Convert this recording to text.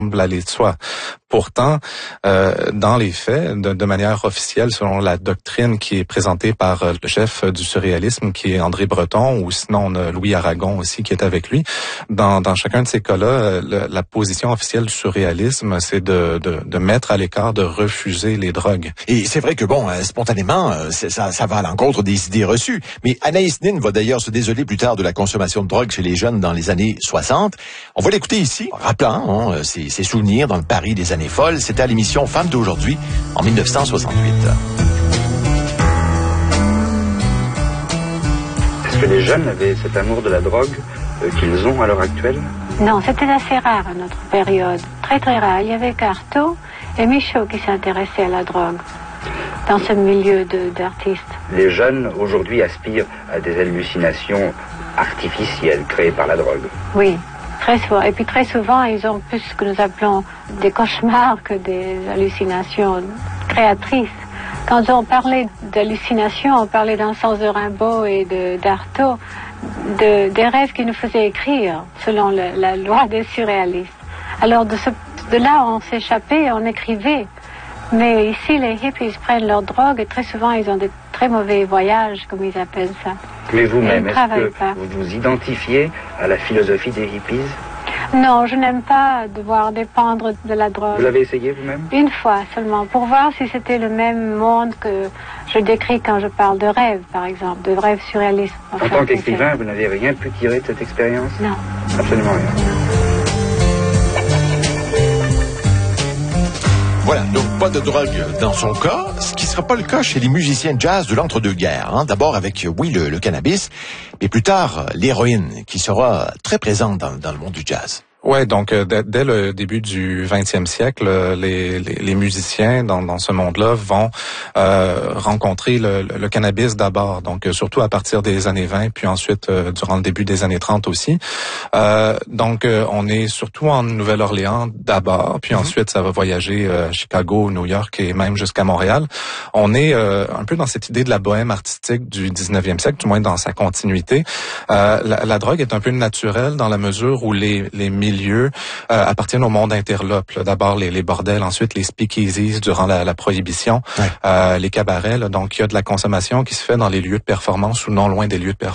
aller de soi. Pourtant, dans les faits, de manière officielle, selon la doctrine qui est présentée par le chef du surréalisme, qui est André Breton, ou sinon on a Louis Aragon aussi qui est avec lui, dans chacun de ces cas-là, la position officielle du surréalisme, c'est de mettre à l'écart, de refuser les drogues. Et c'est vrai que spontanément, ça va à l'encontre des idées reçues. Mais Anaïs Nin va d'ailleurs se désoler plus tard de la consommation de drogue chez les jeunes dans les années 60. On va l'écouter ici, rappelant ses souvenirs dans le Paris des années folles. C'était à l'émission Femmes d'aujourd'hui en 1968. Est-ce que les jeunes avaient cet amour de la drogue qu'ils ont à l'heure actuelle? Non, c'était assez rare à notre période. Très très rare. Il y avait Carto et Michaud qui s'intéressaient à la drogue dans ce milieu d'artistes. Les jeunes aujourd'hui aspirent à des hallucinations artificielles créées par la drogue. Oui. Très souvent. Et puis très souvent, ils ont plus ce que nous appelons des cauchemars que des hallucinations créatrices. Quand on parlait d'hallucinations, on parlait dans le sens de Rimbaud et d'Artaud, des rêves qui nous faisaient écrire, selon la loi des surréalistes. Alors de là, on s'échappait et on écrivait. Mais ici, les hippies prennent leur drogue et très souvent, ils ont des très mauvais voyages, comme ils appellent ça. Mais vous-même, est-ce que vous vous identifiez à la philosophie des hippies? Non, je n'aime pas devoir dépendre de la drogue. Vous l'avez essayé vous-même? Une fois seulement, pour voir si c'était le même monde que je décris quand je parle de rêve, par exemple, de rêve surréaliste. En tant qu'écrivain, vous n'avez rien pu tirer de cette expérience? Non. Absolument rien. Voilà, donc pas de drogue dans son cas, ce qui ne sera pas le cas chez les musiciens jazz de l'entre-deux-guerres. D'abord avec, le cannabis, mais plus tard, l'héroïne, qui sera très présente dans le monde du jazz. Ouais, donc dès le début du 20e siècle, les musiciens dans ce monde-là vont rencontrer le cannabis d'abord, donc surtout à partir des années 20, puis ensuite durant le début des années 30 aussi. Donc on est surtout en Nouvelle-Orléans d'abord, puis ensuite ça va voyager à Chicago, New York et même jusqu'à Montréal. On est un peu dans cette idée de la bohème artistique du 19e siècle, du moins dans sa continuité. La drogue est un peu naturelle dans la mesure où les milieux appartiennent au monde interlope. D'abord les bordels, ensuite les speakeasies durant la prohibition, les cabarets. Donc il y a de la consommation qui se fait dans les lieux de performance ou non loin des lieux de performance.